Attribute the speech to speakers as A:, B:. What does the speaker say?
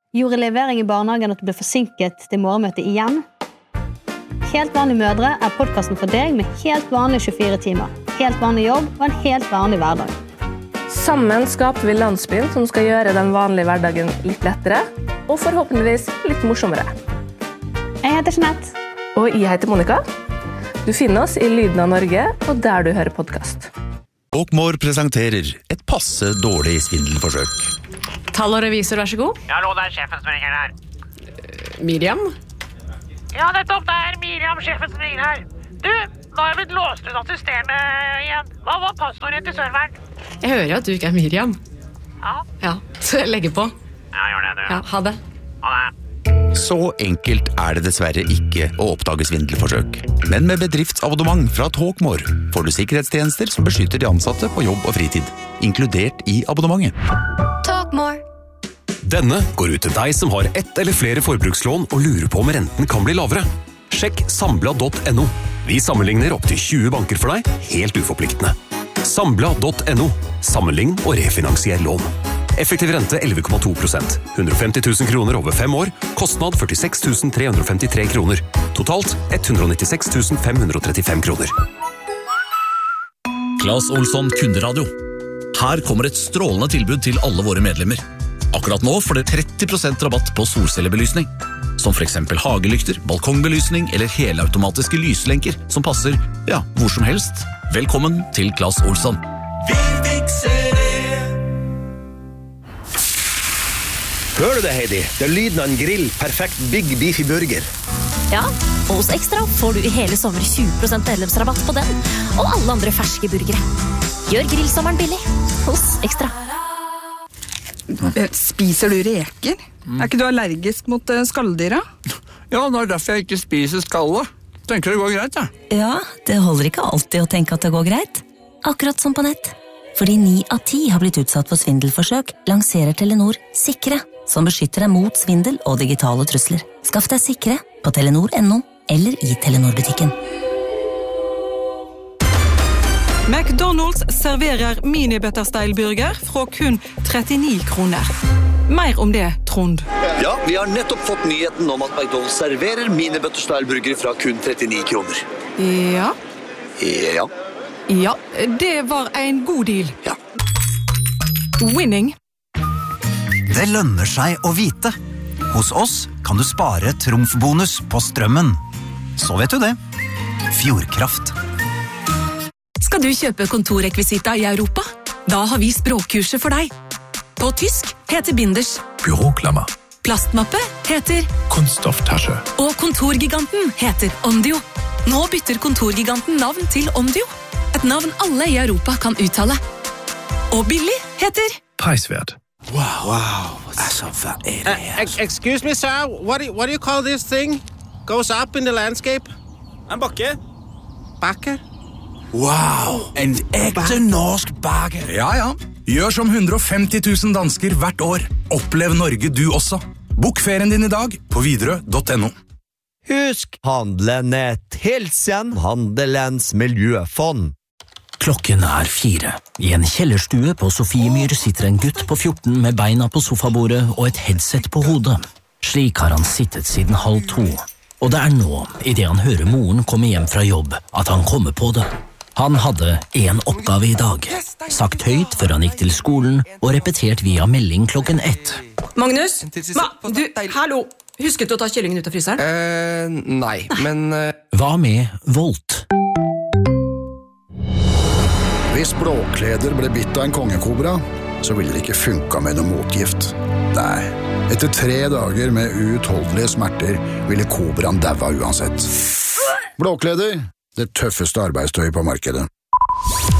A: Gjorde levering I barnehagen at du ble forsinket til morgenmøtet igjen? Helt vanlige mødre podcasten for deg med helt vanlige 24 timer, helt vanlig jobb og en helt vanlig hverdag.
B: Sammen skaper vi landsbyen som skal gjøre den vanlige hverdagen litt lettere, og forhåpentligvis litt morsommere.
A: Jeg heter Jeanette.
B: Og jeg heter Monica. Du finner oss I Lyden av Norge, og der du hører podcast.
C: Talkmore presenterer et passe dårlig svindelforsøk.
D: Tall og revisor, vær så god.
E: Ja, hallo, det sjefen som ringer her.
D: Miriam?
E: Ja, nettopp, det Miriam, sjefen som ringer her. Du, nå har jeg blitt låst ut av systemet igjen. Hva var passordet til serveren?
D: Jeg hører at du ikke Miriam.
E: Ja,
D: så jeg legger på.
E: Ja, gjør det, du.
D: Ja, ha det.
E: Ha det.
C: Så enkelt det dessverre ikke å oppdage svindelforsøk. Men med bedriftsabonnement fra Talkmore får du sikkerhetstjenester som beskytter de ansatte på jobb og fritid, inkludert I abonnementet.
F: Talkmore.
G: Denne går ut til deg som har ett eller flere forbrukslån og lurer på om renten kan bli lavere. Sjekk Sambla.no. Vi sammenligner opp til 20 banker for deg, helt uforpliktende. Sambla.no. Sammenlign og refinansier lån. Effektiv rente 11,2%. 150 000 kroner over 5 år. Kostnad 46 353 kroner. Totalt 196 535 kroner.
H: Claes Olsson Kunderadio. Her kommer et strålende tilbud til alle våre medlemmer. Akkurat nå får dere 30% rabatt på solcellebelysning, som for eksempel hagelykter, balkongbelysning eller helautomatiske lyslenker som passer, ja, hvor som helst. Velkommen til Claes Olsson.
I: Vi fikser det! Hører du det, Heidi? Det lyden av en grill, perfekt Big Beefy burger.
F: Ja, og hos Extra får du I hele sommer 20% medlemsrabatt på den, og alle andre ferske burgere. Gjør grillsommeren billig hos Extra.
J: Spiser du reker? Ikke du allergisk mot skalldyra?
K: Ja, det derfor jeg ikke spiser skallet. Tenker det går greit, ja.
L: Ja, det holder ikke alltid å tenke at det går greit. Akkurat som på nett. Fordi 9 av 10 har blitt utsatt for svindelforsøk, lanserer Telenor Sikre, som beskytter deg mot svindel og digitale trusler. Skaff deg Sikre på telenor.no eller I Telenor-butikken.
J: McDonald's serverer mini-butterstyle-burger fra kun 39 kroner. Mer om det, Trond.
I: Ja, vi har nettopp fått nyheten om at McDonald's serverer mini-butterstyle-burger fra kun 39 kroner.
J: Ja.
I: Ja.
J: Ja, det var en god deal.
I: Ja.
J: Winning.
M: Det lønner seg å vite. Hos oss kan du spare trumfbonus på strømmen. Så vet du det. Fjordkraft.
N: Skal du kjøpe kontorrekvisita I Europa? Da har vi språkkurset for deg. På tysk heter Binders
O: Büroklammer.
N: Plastmappe heter
O: Kunststofftasche.
N: Og kontorgiganten heter Ondio. Nå bytter kontorgiganten navn til Ondio. Et navn alle I Europa kan uttale. Og billig heter
O: Preiswert.
I: Wow. Altså, hva det?
P: Excuse me, sir. What do you call this thing? Goes up in the landscape?
I: En bakke.
P: Bakke?
K: Wow, en ekte norsk bakke. Ja, ja. Gjør som 150 000 dansker hvert år. Opplev Norge du også. Bok ferien din I dag på Widerøe.no.
Q: Husk, handle nett. Hilsen Handelens miljøfond.
R: Klokken 4. I en kjellerstue på Sofiemyr sitter en gutt på 14 med beina på sofabordet og et headset på hodet. Slik har han sittet siden 1:30. Og det nå, I det han hører moren komme hjem fra jobb, at han kommer på det. Han hadde en oppgave I dag, sagt høyt før han gikk til skolen, og repetert via melding klokken 1.
D: Magnus? Du, hallo! Husket du å ta kyllingen ut av fryseren?
K: Nei, men...
R: Hva med Volt?
S: Hvis blåkleder ble bitt av en kongekobra, så ville det ikke funka med noe motgift. Nei, etter 3 dager med uutholdelige smerter ville kobraen daua uansett. Blåkleder, det tøffeste arbeidstøy på markedet.